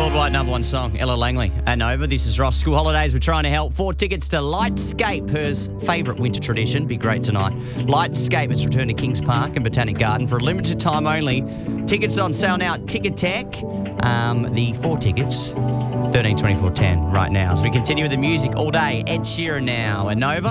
worldwide number one song, Ella Langley and Nova. This is Ross. School holidays, we're trying to help. 4 tickets to Lightscape, her favourite winter tradition. Be great tonight. Lightscape has returned to Kings Park and Botanic Garden for a limited time only. Tickets on sale now at Ticketek. The 4 tickets, 13, 24, 10 right now. As we continue with the music all day, Ed Sheeran now and Nova.